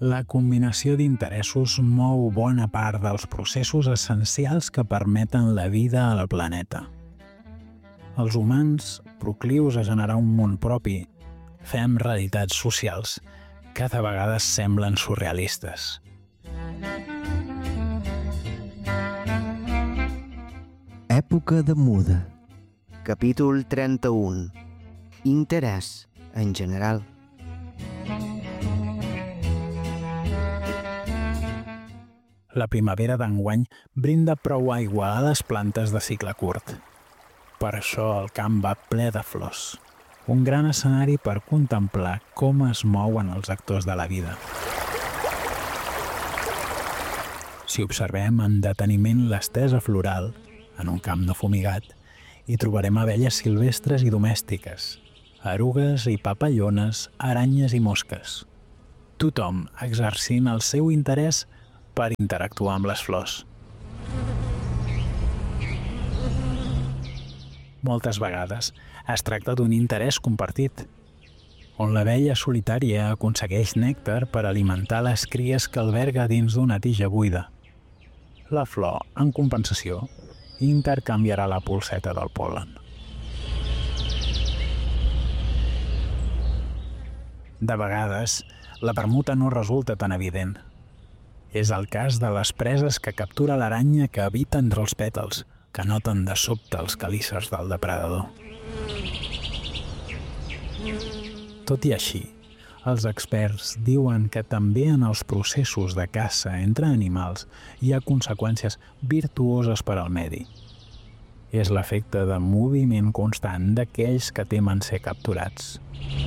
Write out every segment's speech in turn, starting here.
La combinació d'interessos mou bona part dels processos essencials que permeten la vida al planeta. Els humans, proclius a generar un món propi, fem realitats socials que de vegades semblen surrealistes. Època de muda. Capítol 31. Interès en general. La primavera d'enguany brinda prou aigua a les plantes de cicle curt. Per això el camp va ple de flors. Un gran escenari per contemplar com es mouen els actors de la vida. Si observem amb deteniment l'estesa floral, en un camp no fumigat, hi trobarem abelles silvestres i domèstiques, erugues i papallones, aranyes i mosques. Tothom exercint el seu interès per interactuar amb les flors. Moltes vegades es tracta d'un interès compartit, on l'abella solitària aconsegueix nèctar per alimentar les cries que alberga dins d'una tija buida. La flor, en compensació, intercanviarà la polseta del pol·len. De vegades, la permuta no resulta tan evident. És el cas de les preses que captura l'aranya que habita entre els pètals, que noten de sobte els quelícers del depredador. Tot i així, els experts diuen que també en els processos de caça entre animals hi ha conseqüències virtuoses per al medi. És l'efecte de moviment constant d'aquells que temen ser capturats.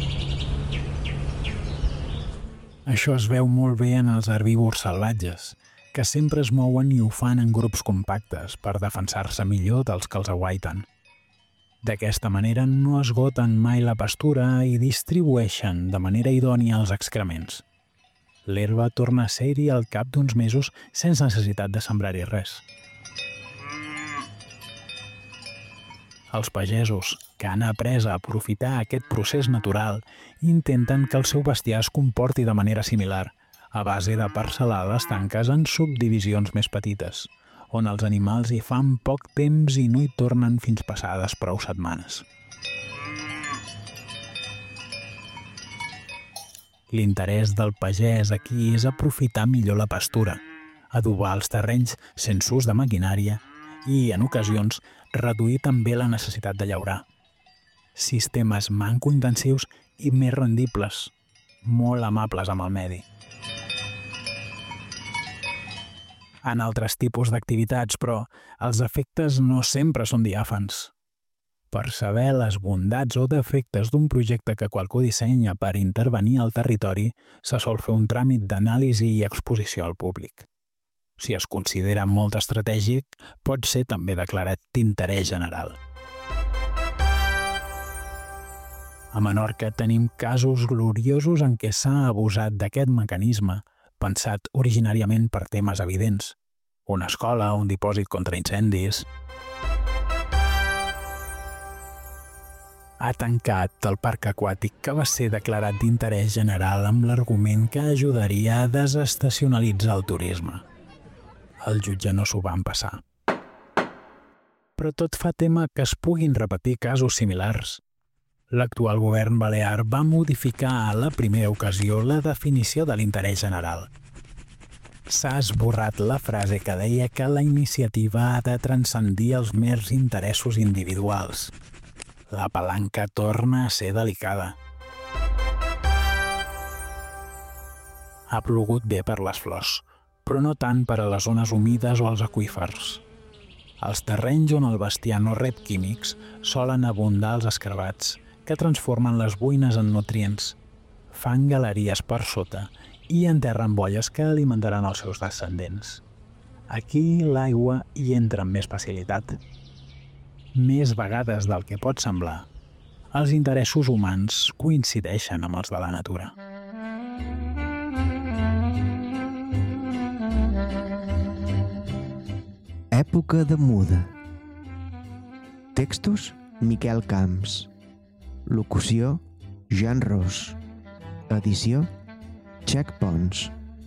Això es veu molt bé en els herbívors salvatges, que sempre es mouen i ho fan en grups compactes per defensar-se millor dels que els aguaiten. D'aquesta manera no esgoten mai la pastura i distribueixen de manera idònia els excrements. L'herba torna a ser-hi al cap d'uns mesos sense necessitat de sembrar-hi res. Els pagesos, que han après a aprofitar aquest procés natural, intenten que el seu bestiar es comporti de manera similar, a base de parcel·lar les tanques en subdivisions més petites, on els animals hi fan poc temps i no hi tornen fins passades prou setmanes. L'interès del pagès aquí és aprofitar millor la pastura, adobar els terrenys sense ús de maquinària i, en ocasions, reduir també la necessitat de llaurar. Sistemes manco-intensius i més rendibles, molt amables amb el medi. En altres tipus d'activitats, però, els efectes no sempre són diàfans. Per saber les bondats o defectes d'un projecte que qualcú dissenya per intervenir al territori, se sol fer un tràmit d'anàlisi i exposició al públic. Si es considera molt estratègic, pot ser també declarat d'interès general. A Menorca tenim casos gloriosos en què s'ha abusat d'aquest mecanisme, pensat originàriament per temes evidents. Una escola, un dipòsit contra incendis. Ha tancat el parc aquàtic que va ser declarat d'interès general amb l'argument que ajudaria a desestacionalitzar el turisme. El jutge no s'ho va empassar. Però tot fa tema que es puguin repetir casos similars. L'actual govern balear va modificar a la primera ocasió la definició de l'interès general. S'ha esborrat la frase que deia que la iniciativa ha de transcendir els mers interessos individuals. La palanca torna a ser delicada. Ha plogut bé per les flors, però no tant per a les zones humides o els aqüífers. Els terrenys on el bestiar no rep químics solen abundar els escarbats, que transformen les buines en nutrients, fan galeries per sota i enterren bolles que alimentaran els seus descendents. Aquí l'aigua hi entra amb més facilitat. Més vegades del que pot semblar, els interessos humans coincideixen amb els de la natura. Època de muda. Textos: Miquel Camps. Locució: Jan Ros. Edició: Check Pons.